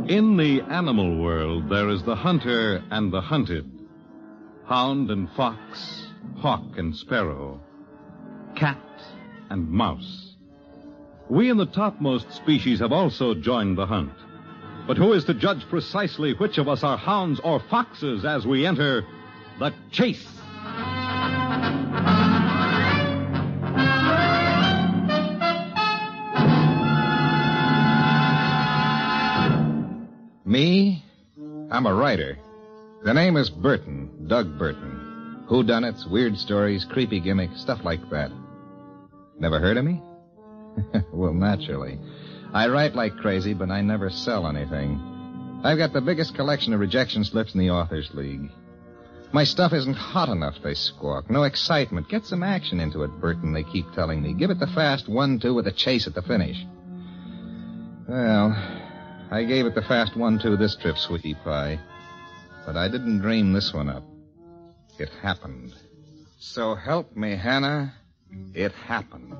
In the animal world, there is the hunter and the hunted. Hound and fox, hawk and sparrow, cat and mouse. We in the topmost species have also joined the hunt. But who is to judge precisely which of us are hounds or foxes as we enter the chase? Me? I'm a writer. The name is Burton, Doug Burton. Whodunits, weird stories, creepy gimmicks, stuff like that. Never heard of me? Well, naturally. I write like crazy, but I never sell anything. I've got the biggest collection of rejection slips in the Authors League. My stuff isn't hot enough, they squawk. No excitement. Get some action into it, Burton, they keep telling me. Give it the fast 1-2 with a chase at the finish. Well, I gave it the fast 1-2 this trip, sweetie pie. But I didn't dream this one up. It happened. So help me, Hannah. It happened.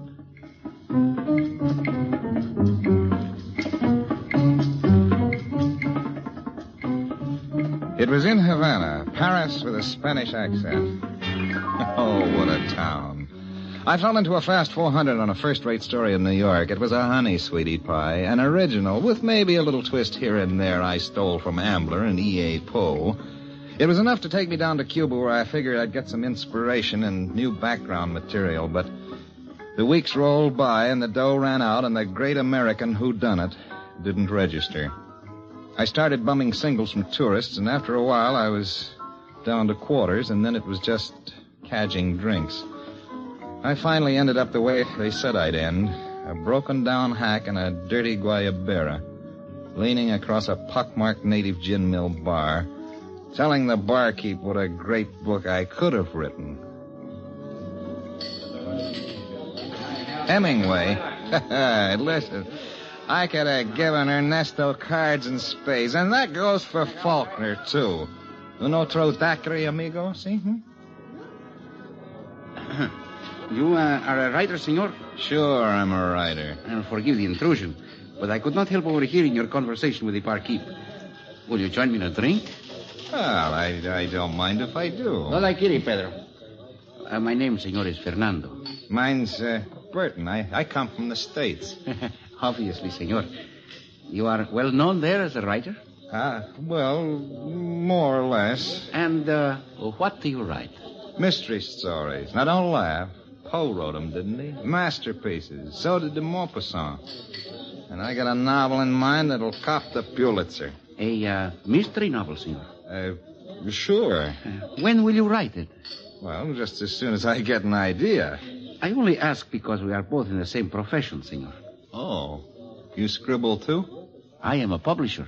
It was in Havana, Paris with a Spanish accent. Oh, what a town. I fell into a fast 400 on a first-rate story in New York. It was a honey sweetie pie, an original, with maybe a little twist here and there I stole from Ambler and E.A. Poe. It was enough to take me down to Cuba where I figured I'd get some inspiration and new background material, but the weeks rolled by and the dough ran out and the great American whodunit didn't register. I started bumming singles from tourists, and after a while I was down to quarters, and then it was just cadging drinks. I finally ended up the way they said I'd end, a broken-down hack in a dirty guayabera, leaning across a pockmarked native gin mill bar, telling the barkeep what a great book I could have written. Hemingway. Listen, I could have given Ernesto cards and spades, and that goes for Faulkner, too. Un otro daiquiri, amigo, see? You are a writer, senor? Sure, I'm a writer. Forgive the intrusion, but I could not help overhearing your conversation with the barkeep. Will you join me in a drink? Well, I don't mind if I do. No daiquiri, Pedro. My name, senor, is Fernando. Mine's Burton. I come from the States. Obviously, senor. You are well known there as a writer? Well, more or less. And what do you write? Mystery stories. Now, don't laugh. Poe wrote them, didn't he? Masterpieces. So did de Maupassant. And I got a novel in mind that'll cop the Pulitzer. A mystery novel, senor? Sure. When will you write it? Well, just as soon as I get an idea. I only ask because we are both in the same profession, senor. Oh, you scribble too? I am a publisher.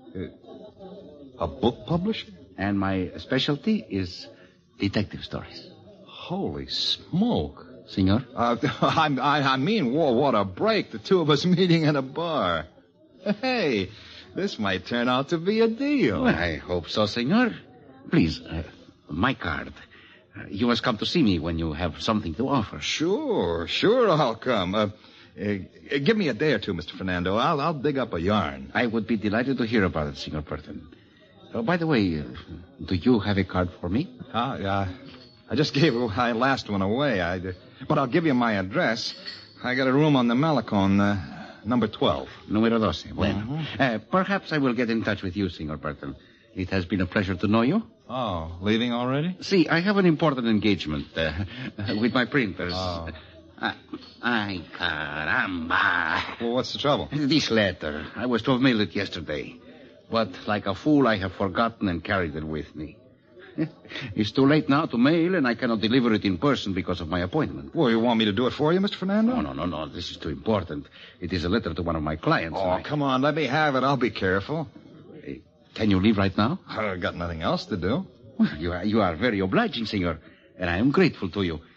A book publisher? And my specialty is detective stories. Holy smoke. Senor? I mean, what a break. The two of us meeting in a bar. Hey, this might turn out to be a deal. Well, I hope so, senor. Please, my card. You must come to see me when you have something to offer. Sure, I'll come. Give me a day or two, Mr. Fernando. I'll dig up a yarn. I would be delighted to hear about it, Senor Burton. By the way, do you have a card for me? I just gave my last one away. But I'll give you my address. I got a room on the Malecon, number 12. Número 12. Bueno. Perhaps I will get in touch with you, Senor Burton. It has been a pleasure to know you. Oh, leaving already? See, I have an important engagement with my printers. Oh. Ay, caramba. Well, what's the trouble? This letter. I was to have mailed it yesterday. But like a fool, I have forgotten and carried it with me. It's too late now to mail, and I cannot deliver it in person because of my appointment. Well, you want me to do it for you, Mr. Fernando? No. This is too important. It is a letter to one of my clients. Oh, come on. Let me have it. I'll be careful. Can you leave right now? I've got nothing else to do. Well, you are very obliging, senor, and I am grateful to you.